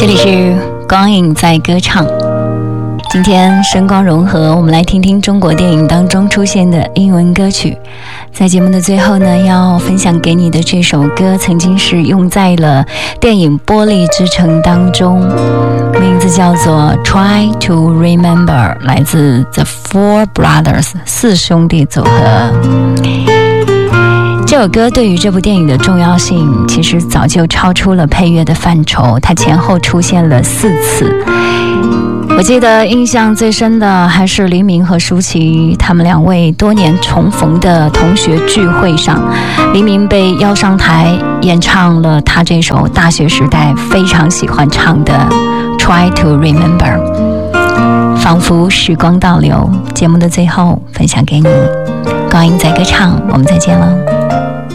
这里是光影在歌唱。今天声光融合，我们来听听中国电影当中出现的英文歌曲。在节目的最后呢，要分享给你的这首歌曾经是用在了电影《玻璃之城》当中，名字叫做 Try to Remember， 来自 The Four Brothers 四兄弟组合。这首歌对于这部电影的重要性其实早就超出了配乐的范畴，它前后出现了4次。我记得印象最深的还是黎明和舒淇他们2位多年重逢的同学聚会上，黎明被邀上台演唱了他这首大学时代非常喜欢唱的 Try to Remember， 仿佛时光倒流。节目的最后分享给你，高音在歌唱，我们再见了。